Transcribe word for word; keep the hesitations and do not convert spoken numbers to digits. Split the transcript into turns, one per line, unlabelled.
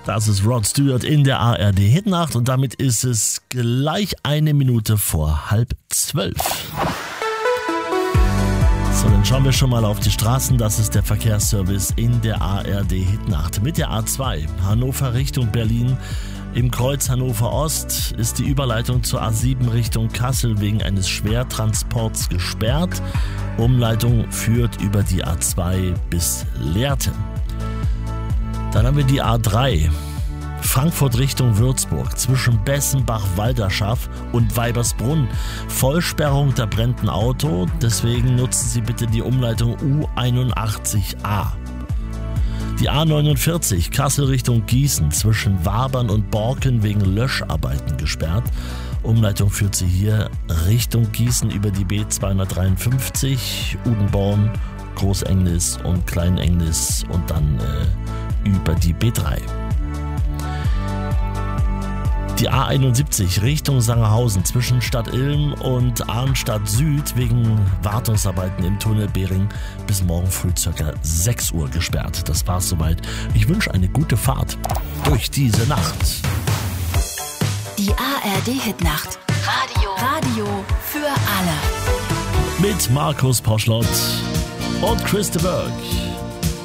Das ist Rod Stewart in der A R D-Hitnacht und damit ist es gleich eine Minute vor halb zwölf. So, dann schauen wir schon mal auf die Straßen. Das ist der Verkehrsservice in der A R D-Hitnacht. Mit der A zwei, Hannover Richtung Berlin. Im Kreuz Hannover Ost ist die Überleitung zur A sieben Richtung Kassel wegen eines Schwertransports gesperrt. Umleitung führt über die A zwei bis Lehrte. Dann haben wir die A drei, Frankfurt Richtung Würzburg, zwischen Bessenbach-Walderschaff und Weibersbrunn. Vollsperrung, da brennt ein Auto, deswegen nutzen Sie bitte die Umleitung U einundachtzig a. Die A neunundvierzig, Kassel Richtung Gießen, zwischen Wabern und Borken wegen Löscharbeiten gesperrt. Umleitung führt Sie hier Richtung Gießen über die B zweihundertdreiundfünfzig, Udenborn, Großengnis und Kleinengnis und dann äh, über die B drei. Die A einundsiebzig Richtung Sangerhausen zwischen Stadt Ilm und Arnstadt Süd wegen Wartungsarbeiten im Tunnel Bering bis morgen früh ca. sechs Uhr gesperrt. Das war's soweit. Ich wünsche eine gute Fahrt durch diese Nacht.
Die A R D-Hitnacht. Radio. Radio für alle.
Mit Markus Poschlott und Christa Berg.